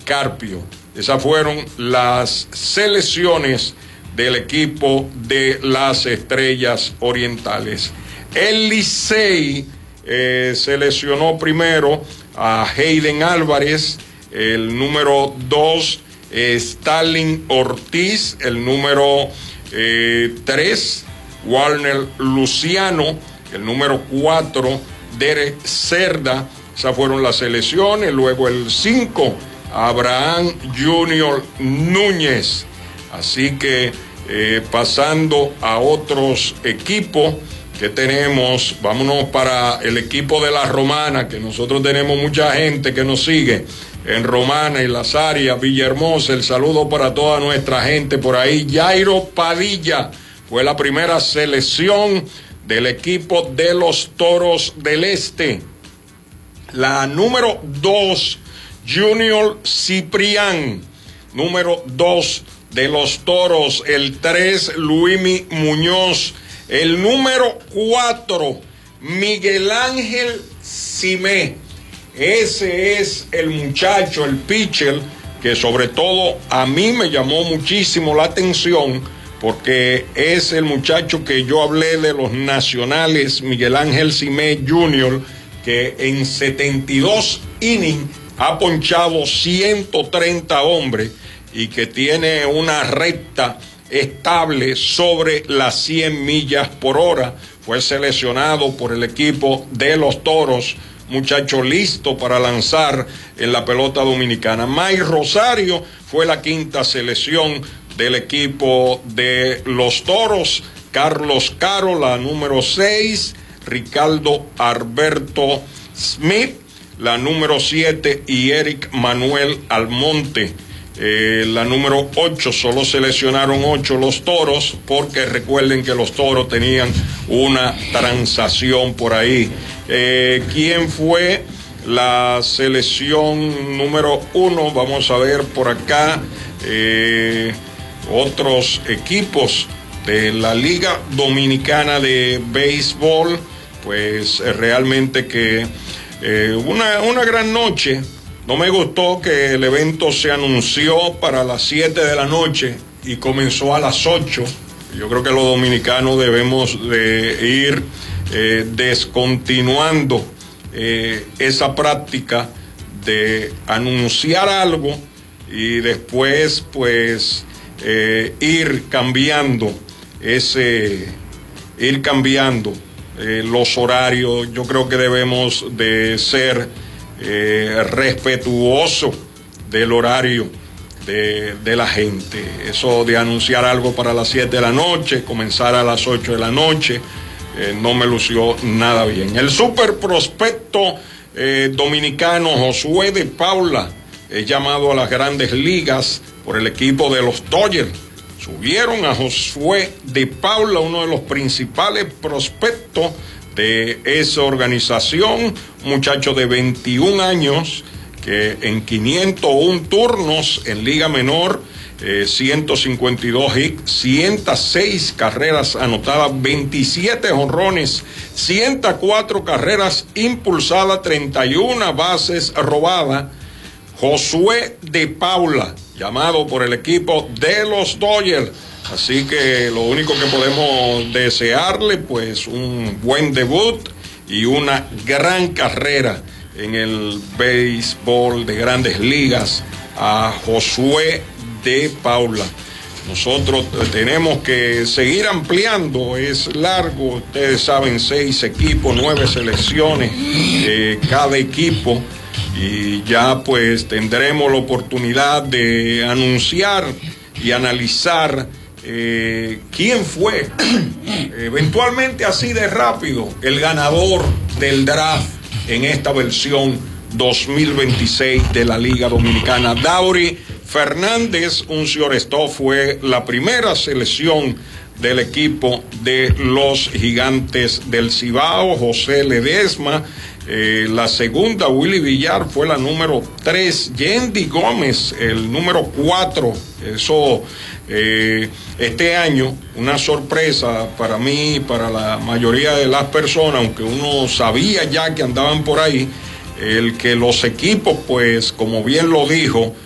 Carpio. Esas fueron las selecciones del equipo de las Estrellas Orientales. El Licey seleccionó primero a Hayden Álvarez, el número 2, Stalin Ortiz, el número 3, Warner Luciano, el número 4, Derek Cerda. Esas fueron las selecciones. Luego el 5, Abraham Junior Núñez. Así que pasando a otros equipos que tenemos, vámonos para el equipo de la Romana, que nosotros tenemos mucha gente que nos sigue en Romana y las áreas, Villahermosa. El saludo para toda nuestra gente por ahí. Jairo Padilla fue la primera selección del equipo de los Toros del Este. La número 2, Junior Ciprián, número 2 de los Toros. El 3, Luimi Muñoz. El número 4, Miguel Ángel Cimé. Ese es el muchacho, el pitcher, que sobre todo a mí me llamó muchísimo la atención, porque es el muchacho que yo hablé de los nacionales, Miguel Ángel Cimé Jr., que en 72 innings ha ponchado 130 hombres y que tiene una recta estable sobre las 100 millas por hora. Fue seleccionado por el equipo de los Toros, muchacho listo para lanzar en la pelota dominicana. Mike Rosario fue la quinta selección del equipo de los Toros. Carlos Caro, la número 6, Ricardo Alberto Smith, la número 7, y Eric Manuel Almonte, la número 8. Solo seleccionaron 8 los Toros, porque recuerden que los Toros tenían una transacción por ahí. ¿Quién fue la selección número 1? Vamos a ver por acá otros equipos de la Liga Dominicana de Béisbol. Pues realmente que una gran noche. No me gustó que el evento se anunció para las 7 de la noche y comenzó a las 8. Yo creo que los dominicanos debemos de ir descontinuando esa práctica de anunciar algo y después pues ir cambiando los horarios. Yo creo que debemos de ser respetuoso del horario de la gente. Eso de anunciar algo para las 7 de la noche, comenzar a las 8 de la noche, no me lució nada bien. El super prospecto dominicano Josué de Paula es llamado a las grandes ligas por el equipo de los Dodgers. Subieron a Josué de Paula, uno de los principales prospectos de esa organización, muchacho de 21 años, que en 501 turnos en Liga Menor, 152 hits, 106 carreras anotadas, 27 jonrones, 104 carreras impulsadas, 31 bases robadas. Josué de Paula, llamado por el equipo de los Dodgers. Así que lo único que podemos desearle, pues un buen debut y una gran carrera en el béisbol de grandes ligas a Josué de Paula. Nosotros tenemos que seguir ampliando, es largo, ustedes saben, 6 equipos, 9 selecciones, cada equipo, y ya pues tendremos la oportunidad de anunciar y analizar quién fue eventualmente, así de rápido, el ganador del draft en esta versión 2026 de la Liga Dominicana. Daury Fernández, un shortstop, fue la primera selección del equipo de los Gigantes del Cibao. José Ledesma, la segunda. Willy Villar fue la número 3. Yendi Gómez, el número 4. Eso, este año, una sorpresa para mí, para la mayoría de las personas, aunque uno sabía ya que andaban por ahí, el que los equipos, pues, como bien lo dijo